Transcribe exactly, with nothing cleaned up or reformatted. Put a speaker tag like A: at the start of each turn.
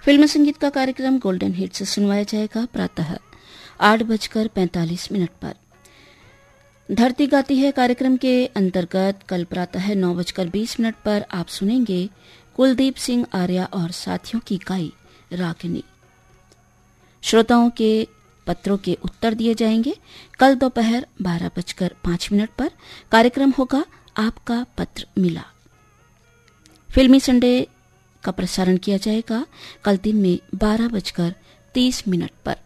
A: Film संगीत का कार्यक्रम गोल्डन हिट्स सुनवाया जाएगा प्रातः आठ बजकर पैंतालीस मिनट पर। धरती गाती है कार्यक्रम के अंतर्गत कल प्रातः नौ बजकर बीस मिनट पर आप सुनेंगे कुलदीप सिंह आर्या और साथियों की गाई रागिनी। श्रोताओं के पत्रों के उत्तर दिए जाएंगे। कल दोपहर बारह बजकर पांच मिनट पर कार्यक्रम होगा आपका पत्र मिला। फिल्मी संडे का प्रसारण किया जाएगा कल दिन में बारह बजकर तीस मिनट पर।